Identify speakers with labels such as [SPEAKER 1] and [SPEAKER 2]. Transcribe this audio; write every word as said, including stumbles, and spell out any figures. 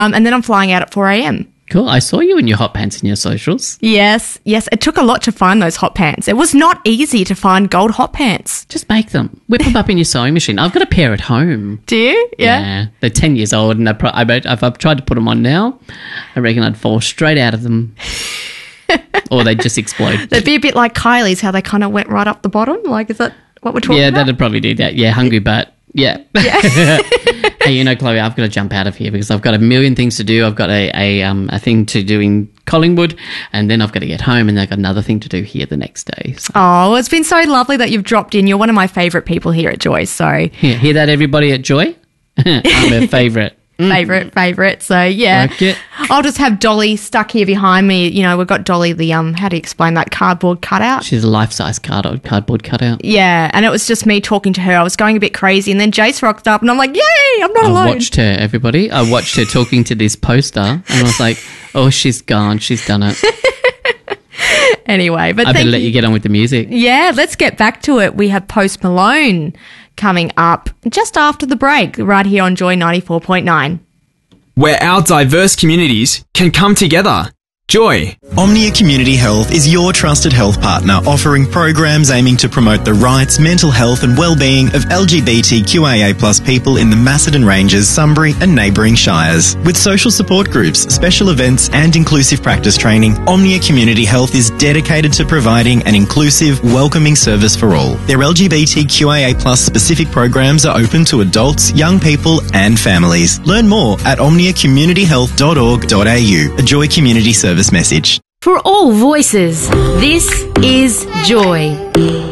[SPEAKER 1] Um, and then I'm flying out at four a.m.
[SPEAKER 2] Cool. I saw you in your hot pants in your socials.
[SPEAKER 1] Yes, yes. It took a lot to find those hot pants. It was not easy to find gold hot pants.
[SPEAKER 2] Just make them. Whip them up in your sewing machine. I've got a pair at home.
[SPEAKER 1] Do you? Yeah.
[SPEAKER 2] Yeah. They're ten years old, and I pro- I bet if I've tried to put them on now, I reckon I'd fall straight out of them. Or they'd just explode.
[SPEAKER 1] They'd be a bit like Kylie's, how they kind of went right up the bottom. Like, is that what we're talking
[SPEAKER 2] yeah,
[SPEAKER 1] about?
[SPEAKER 2] Yeah, that'd probably do that. Yeah, hungry butt. Yeah. yeah. Hey, you know, Chloe, I've got to jump out of here because I've got a million things to do. I've got a a, um, a thing to do in Collingwood, and then I've got to get home, and then I've got another thing to do here the next day. So.
[SPEAKER 1] Oh, it's been so lovely that you've dropped in. You're one of my favourite people here at Joy. So
[SPEAKER 2] yeah, hear that, everybody at Joy? I'm a favourite.
[SPEAKER 1] Favourite, favourite. So, yeah.
[SPEAKER 2] Like it.
[SPEAKER 1] I'll just have Dolly stuck here behind me. You know, we've got Dolly, the, um, how do you explain that, cardboard cutout?
[SPEAKER 2] She's a life-size card- cardboard cutout.
[SPEAKER 1] Yeah, and it was just me talking to her. I was going a bit crazy, and then Jace rocked up, and I'm like, yay, I'm not
[SPEAKER 2] I
[SPEAKER 1] alone.
[SPEAKER 2] I watched her, everybody. I watched her talking to this poster, and I was like, oh, she's gone. She's done it.
[SPEAKER 1] Anyway, but
[SPEAKER 2] I better
[SPEAKER 1] thank
[SPEAKER 2] let you. you get on with the music.
[SPEAKER 1] Yeah, let's get back to it. We have Post Malone coming up just after the break, right here on Joy ninety-four point nine.
[SPEAKER 3] Where our diverse communities can come together. Joy.
[SPEAKER 4] Omnia Community Health is your trusted health partner, offering programs aiming to promote the rights, mental health and well-being of L G B T Q I A plus people in the Macedon Ranges, Sunbury and neighbouring shires. With social support groups, special events and inclusive practice training, Omnia Community Health is dedicated to providing an inclusive, welcoming service for all. Their L G B T Q I A plus specific programs are open to adults, young people and families. Learn more at omnia community health dot org dot a u, a Joy Community Service message.
[SPEAKER 5] For all voices, this is Joy.